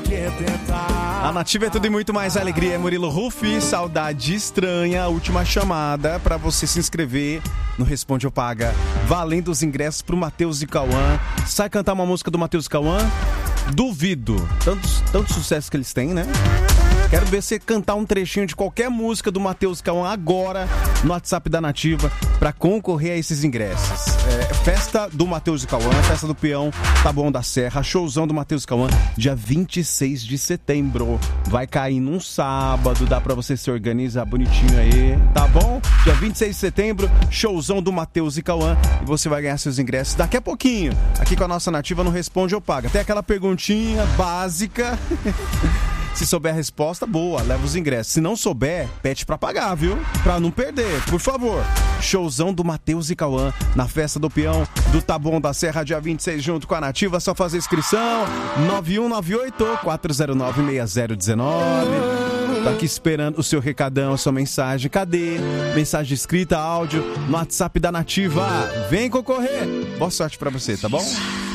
A Nativa é tudo e muito mais alegria. É Murilo Rufi, Saudade Estranha. Última chamada pra você se inscrever no Responde ou Paga, valendo os ingressos pro Matheus e Cauã. Sai cantar uma música do Matheus e Cauã? Duvido. Tanto sucesso que eles têm, né? Quero ver você cantar um trechinho de qualquer música do Matheus Cauã agora no WhatsApp da Nativa para concorrer a esses ingressos. Festa do Matheus e Cauã, festa do Peão Taboão da Serra, showzão do Matheus e Cauã, dia 26 de setembro. Vai cair num sábado, dá para você se organizar bonitinho aí, tá bom? Dia 26 de setembro, showzão do Matheus e Cauã, e você vai ganhar seus ingressos daqui a pouquinho, aqui com a nossa Nativa no Responde ou Paga. Tem aquela perguntinha básica. Se souber a resposta, boa, leva os ingressos. Se não souber, pede pra pagar, viu? Pra não perder, por favor. Showzão do Matheus e Cauã na festa do Peão do Taboão da Serra, dia 26, junto com a Nativa. Só fazer inscrição, 9198-409-6019. Tô aqui esperando o seu recadão, a sua mensagem. Cadê? Mensagem escrita, áudio, no WhatsApp da Nativa. Vem concorrer. Boa sorte pra você, tá bom?